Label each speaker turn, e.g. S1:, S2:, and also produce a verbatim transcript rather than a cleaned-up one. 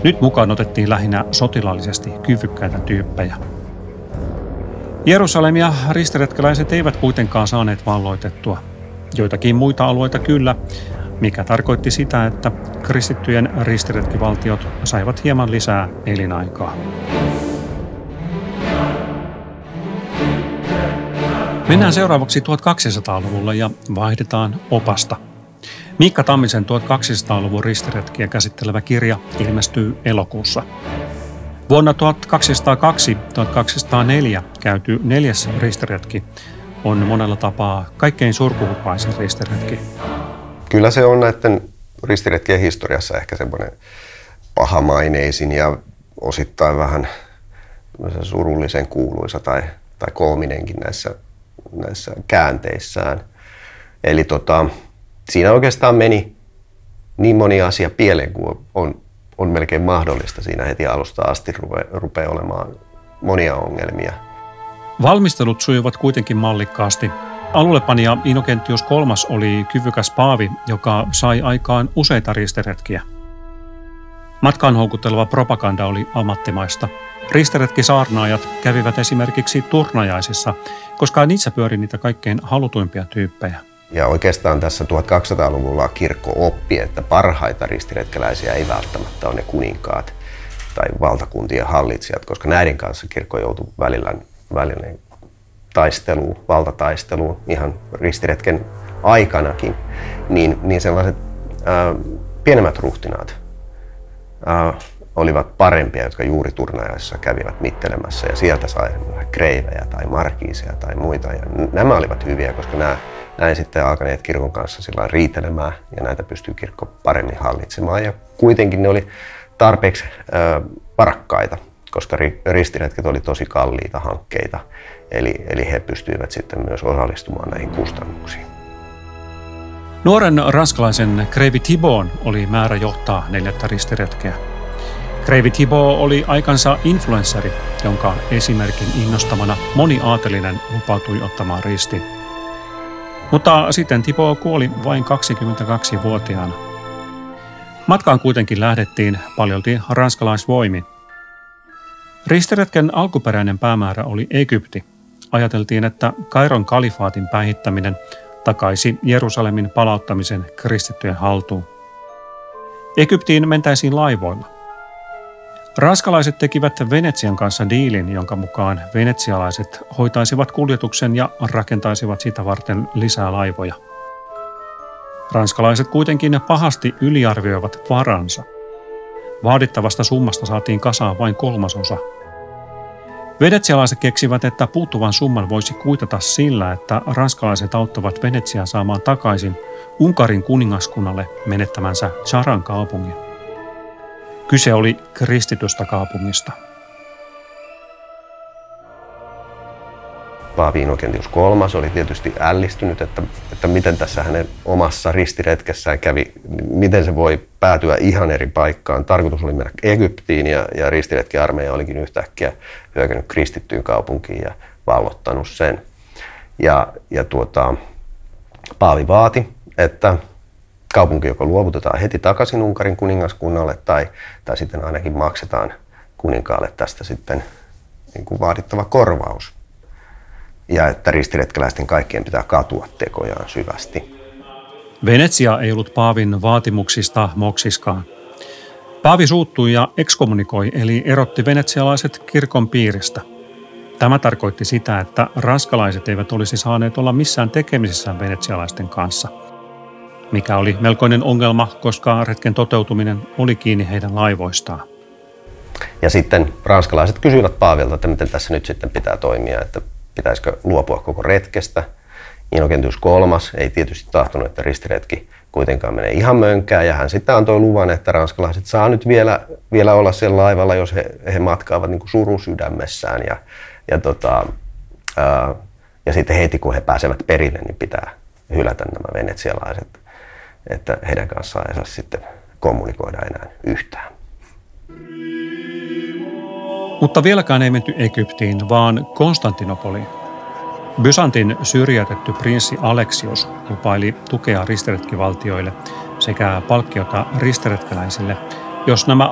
S1: Nyt mukaan otettiin lähinnä sotilaallisesti kyvykkäitä tyyppejä. Jerusalemia ristiretkeläiset eivät kuitenkaan saaneet valloitettua. Joitakin muita alueita kyllä, mikä tarkoitti sitä, että kristittyjen ristiretkivaltiot saivat hieman lisää elinaikaa. Mennään seuraavaksi tuhatkaksisataaluvulle ja vaihdetaan opasta. Miikka Tammisen tuhatkaksisataaluvun ristiretkiä käsittelevä kirja ilmestyy elokuussa. Vuonna tuhatkaksisataakaksi tuhatkaksisataaneljä käyty neljäs ristiretki on monella tapaa kaikkein surkuhupaisin ristiretki.
S2: Kyllä se on näiden ristiretkien historiassa ehkä semmoinen pahamaineisin ja osittain vähän surullisen kuuluisa tai, tai koominenkin näissä, näissä käänteissään. Eli tota, siinä oikeastaan meni niin moni asia pieleen kuin on, on melkein mahdollista. Siinä heti alusta asti rupe, rupeaa olemaan monia ongelmia.
S1: Valmistelut sujuvat kuitenkin mallikkaasti. Alullepanija Innocentius kolmas oli kyvykäs paavi, joka sai aikaan useita ristiretkiä. Matkaan houkutteleva propaganda oli ammattimaista. Ristiretkisaarnaajat kävivät esimerkiksi turnajaisissa, koska niissä pyöri niitä kaikkein halutuimpia tyyppejä.
S2: Ja oikeastaan tässä tuhatkaksisataaluvulla kirkko oppi, että parhaita ristiretkeläisiä ei välttämättä ole ne kuninkaat tai valtakuntien hallitsijat, koska näiden kanssa kirkko joutui välillä, välillä taisteluun, valtataisteluun ihan ristiretken aikanakin, niin, niin sellaiset ää, pienemmät ruhtinaat ää, olivat parempia, jotka juuri turnajaisissa kävivät mittelemässä ja sieltä sai kreivejä tai markiiseja tai muita. Ja nämä olivat hyviä, koska nämä näin sitten alkaneet kirkon kanssa sillä riitelemään ja näitä pystyy kirkko paremmin hallitsemaan. Ja kuitenkin ne oli tarpeeksi ää, varakkaita, koska ristiretket oli tosi kalliita hankkeita. Eli, eli he pystyivät sitten myös osallistumaan näihin kustannuksiin.
S1: Nuoren ranskalaisen kreivi Thibaut oli määrä johtaa neljättä ristiretkeä. Kreivi Thibaut oli aikansa influenssari, jonka esimerkin innostamana moni aatelinen lupautui ottamaan ristin. Mutta sitten Thibaut kuoli vain kaksikymmentäkaksivuotiaana. Matkaan kuitenkin lähdettiin paljolti ranskalaisvoimin. Ristiretken alkuperäinen päämäärä oli Egypti. Ajateltiin, että Kairon kalifaatin päihittäminen takaisi Jerusalemin palauttamisen kristittyjen haltuun. Egyptiin mentäisiin laivoilla. Ranskalaiset tekivät Venetsian kanssa diilin, jonka mukaan venetsialaiset hoitaisivat kuljetuksen ja rakentaisivat sitä varten lisää laivoja. Ranskalaiset kuitenkin pahasti yliarvioivat varansa. Vaadittavasta summasta saatiin kasaan vain kolmasosa. Venetsialaiset keksivät, että puuttuvan summan voisi kuitata sillä, että ranskalaiset auttavat Venetsiaa saamaan takaisin Unkarin kuningaskunnalle menettämänsä Charan kaupungin. Kyse oli kristitystä kaupungista.
S2: Paavi Innocentius kolmas oli tietysti ällistynyt, että, että miten tässä hänen omassa ristiretkessään kävi, miten se voi päätyä ihan eri paikkaan. Tarkoitus oli mennä Egyptiin ja, ja ristiretkiarmeija olikin yhtäkkiä hyökännyt kristittyyn kaupunkiin ja vallottanut sen. Ja, ja tuota, Paavi vaati, että kaupunki joko luovutetaan heti takaisin Unkarin kuningaskunnalle tai, tai sitten ainakin maksetaan kuninkaalle tästä sitten niin kuin vaadittava korvaus. Ja että ristiretkeläisten kaikkien pitää katua tekojaan syvästi.
S1: Venetsia ei ollut paavin vaatimuksista moksiskaan. Paavi suuttui ja ekskommunikoi, eli erotti venetsialaiset kirkon piiristä. Tämä tarkoitti sitä, että ranskalaiset eivät olisi saaneet olla missään tekemisissä venetsialaisten kanssa, mikä oli melkoinen ongelma, koska retken toteutuminen oli kiinni heidän laivoistaan.
S2: Ja sitten ranskalaiset kysyivät Paavilta, että miten tässä nyt sitten pitää toimia, että pitäisikö luopua koko retkestä. Innocentius kolmas ei tietysti tahtonut, että ristiretki kuitenkaan menee ihan mönkään, ja hän sitten antoi luvan, että ranskalaiset saa nyt vielä, vielä olla siellä laivalla, jos he, he matkaavat niin kuin surusydämessään. Ja, ja, tota, ää, ja sitten heti kun he pääsevät perille, niin pitää hylätä nämä venetsialaiset, että heidän kanssaan ei saa sitten kommunikoida enää yhtään.
S1: Mutta vieläkään ei menty Egyptiin, vaan Konstantinopoliin. Byzantin syrjäytetty prinssi Aleksios lupaili tukea ristiretkivaltioille sekä palkkiota ristiretkeläisille, jos nämä